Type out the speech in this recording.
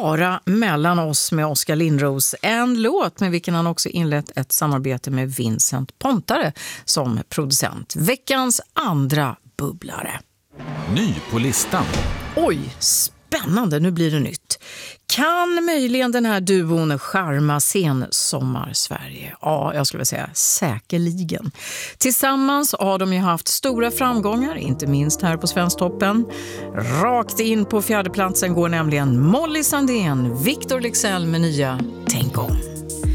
Bara mellan oss med Oskar Lindros. En låt med vilken han också inlett ett samarbete med Vincent Pontare som producent. Veckans andra bubblare. Ny på listan. Oj, spännande, nu blir det nytt. Kan möjligen den här duon charma sensommar-Sverige? Ja, jag skulle vilja säga säkerligen. Tillsammans har de ju haft stora framgångar, inte minst här på Svensktoppen. Rakt in på fjärdeplatsen går nämligen Molly Sandén, Victor Leksell med nya Tänk om.